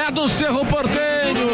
é do Cerro Porteño.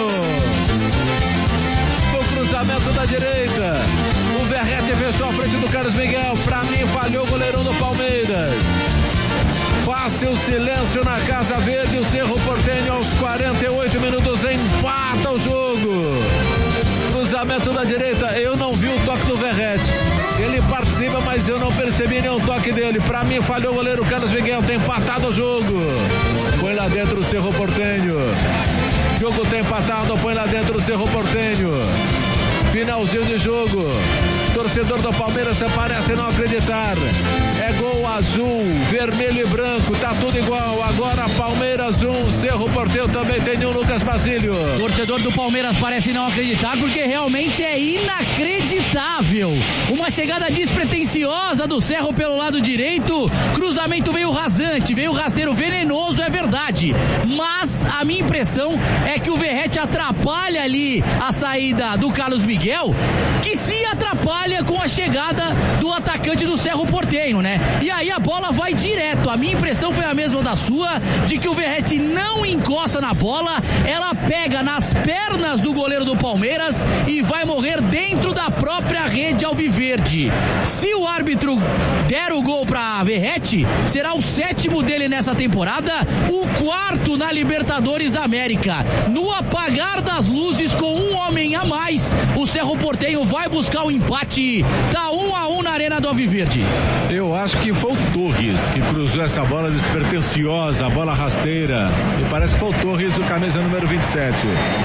No cruzamento da direita, o Verratti fechou a frente do Carlos Miguel. Pra mim, falhou o goleirão do Palmeiras. Fácil silêncio na Casa Verde. O Cerro Porteño aos 48 minutos empata o jogo. Cruzamento da direita, eu não vi o toque do Verratti. Ele participa, mas eu não percebi nenhum toque dele. Pra mim, falhou o goleiro Carlos Miguel. Tem empatado o jogo. Põe lá dentro o Cerro Porteño. O jogo tem empatado. Põe lá dentro o Cerro Porteño. Finalzinho de jogo. Torcedor do Palmeiras parece não acreditar. É gol azul, vermelho e branco, tá tudo igual. Agora Palmeiras 1, Cerro Porteño também tem um, Lucas Basílio. Torcedor do Palmeiras parece não acreditar porque realmente é inacreditável. Uma chegada despretensiosa do Cerro pelo lado direito. Cruzamento veio rasante, veio rasteiro, venenoso, é verdade. Mas a minha impressão é que o Verratti atrapalha ali a saída do Carlos Miguel, que se atrapalha com a chegada do atacante do Cerro Porteño, né? E aí a bola vai direto. A minha impressão foi a mesma da sua, de que o Verratti não encosta na bola, ela pega nas pernas do goleiro do Palmeiras e vai morrer dentro da própria rede alviverde. Se o árbitro der o gol para Verratti, será o 7º dele nessa temporada, o 4º na Libertadores da América. No apagar das luzes, com um homem a mais, o Cerro Porteño vai buscar o empate. Tá 1-1 na Arena do Alviverde. Eu acho que foi o Torres que cruzou essa bola despretensiosa, a bola rasteira. E parece que foi o Torres, o camisa número 27.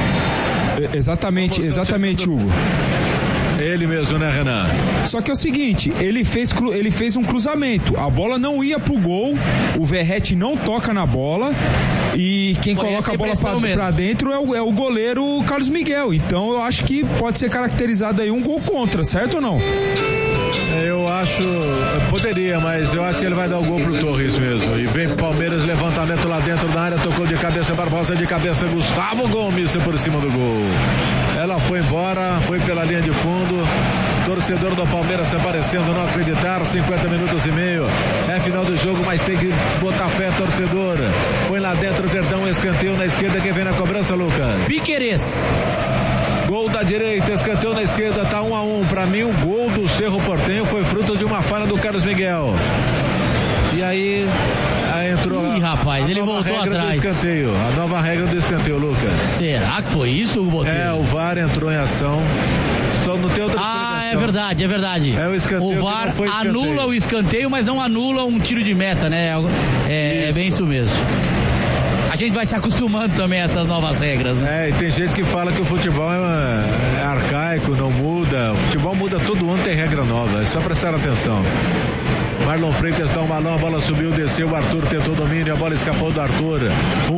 Exatamente, Hugo. Ele mesmo, né, Renan? Só que é o seguinte, ele fez um cruzamento, a bola não ia pro gol, o Verratti não toca na bola e quem coloca a bola pra dentro é o goleiro Carlos Miguel. Então eu acho que pode ser caracterizado aí um gol contra, certo ou não? Eu acho, poderia, mas eu acho que ele vai dar o gol pro Torres mesmo. E vem pro Palmeiras, levantamento lá dentro da área, tocou de cabeça, Barbosa de cabeça, Gustavo Gomes por cima do gol. Ela foi embora, foi pela linha de fundo. Torcedor do Palmeiras aparecendo, não acreditar. 50 minutos e meio. É final do jogo, mas tem que botar fé, torcedor. Põe lá dentro, Verdão, escanteio na esquerda. Quem vem na cobrança, Lucas? Piquerez. Gol da direita, escanteio na esquerda, tá 1-1. Pra mim, o gol do Cerro Porteño foi fruto de uma falha do Carlos Miguel. E aí entrou. Ih, rapaz, ele voltou atrás. A nova regra do escanteio, Lucas. Será que foi isso, Botelho? É, o VAR entrou em ação. Só não tem outra explicação. É verdade. É o escanteio. O VAR anula o escanteio, mas não anula um tiro de meta, né? É bem isso mesmo. A gente vai se acostumando também a essas novas regras, né? É, e tem gente que fala que o futebol é arcaico, não muda. O futebol muda todo ano, tem regra nova. É só prestar atenção. Marlon Freitas dá um balão, a bola subiu, desceu, o Arthur tentou domínio, a bola escapou do Arthur.